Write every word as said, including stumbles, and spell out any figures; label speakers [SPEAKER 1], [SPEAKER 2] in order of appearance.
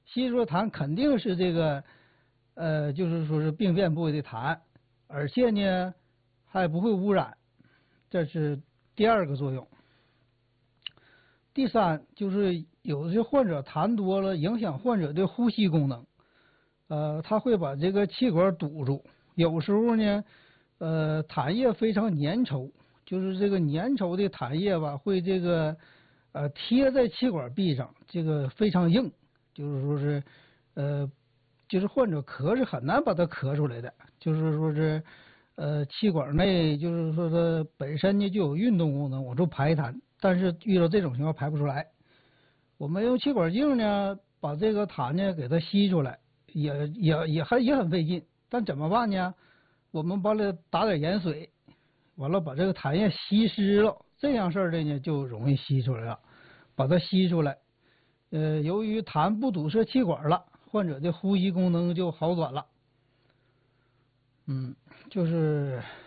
[SPEAKER 1] 吸出的痰肯定是这个，呃，就是说是病变部位的痰，而且呢还不会污染，这是第二个作用。第三就是有些患者痰多了，影响患者的呼吸功能，呃，它会把这个气管堵住。有时候呢，呃，痰液非常粘稠，就是这个粘稠的痰液吧，会这个呃贴在气管壁上，这个非常硬，就是说是呃，就是患者咳是很难把它咳出来的，就是说是呃气管内就是说它本身呢就有运动功能，往出排痰。但是遇到这种情况排不出来，我们用气管镜呢，把这个痰呢给它吸出来，也也也还也很费劲。但怎么办呢？我们把它打点盐水，完了把这个痰液吸湿了，这样式儿的呢就容易吸出来了，把它吸出来。呃，由于痰不堵塞气管了，患者的呼吸功能就好转了。嗯，就是